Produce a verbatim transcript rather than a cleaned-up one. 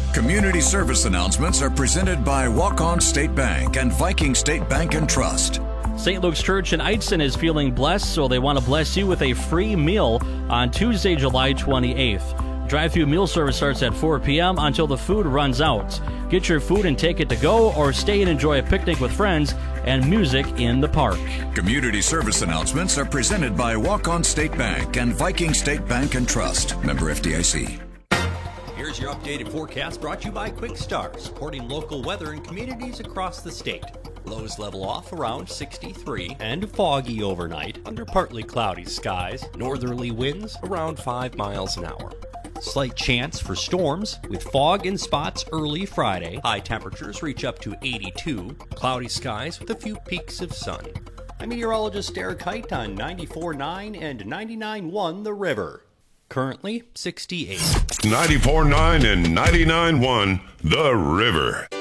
Community service announcements are presented by Walk-On State Bank and Viking State Bank and Trust. Saint Luke's Church in Eitzen is feeling blessed, so they want to bless you with a free meal on Tuesday, July twenty-eighth. Drive-thru meal service starts at four p.m. until the food runs out. Get your food and take it to go, or stay and enjoy a picnic with friends and music in the park. Community service announcements are presented by Walk-On State Bank and Viking State Bank and Trust. Member F D I C. Here's your updated forecast brought to you by Quick Start, supporting local weather in communities across the state. Lows level off around sixty-three and foggy overnight under partly cloudy skies. Northerly winds around five miles an hour. Slight chance for storms with fog in spots early Friday. High temperatures reach up to eighty-two. Cloudy skies with a few peaks of sun. I'm meteorologist Derek Height on ninety-four point nine and ninety-nine point one The River. Currently sixty-eight. ninety-four point nine and ninety-nine point one The River.